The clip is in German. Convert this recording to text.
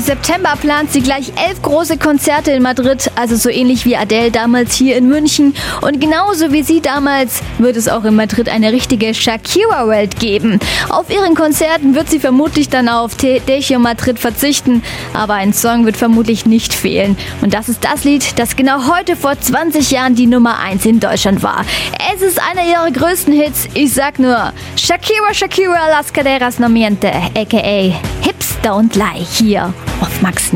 September plant sie gleich 11 große Konzerte in Madrid, also so ähnlich wie Adele damals hier in München. Und genauso wie sie damals wird es auch in Madrid eine richtige Shakira-Welt geben. Auf ihren Konzerten wird sie vermutlich dann auf Te Dejo Madrid verzichten, aber ein Song wird vermutlich nicht fehlen. Und das ist das Lied, das genau heute vor 20 Jahren die Nummer 1 in Deutschland war. Es ist einer ihrer größten Hits. Ich sag nur Shakira, Shakira, las caderas no miente, a.k.a. Hips Don't Lie, hier auf Max News.